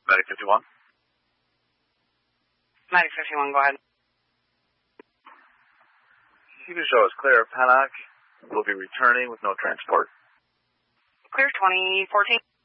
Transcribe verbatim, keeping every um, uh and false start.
Medic fifty-one. Medic fifty-one, go ahead. You can show us clear, Paddock. We'll be returning with no transport. Clear twenty fourteen.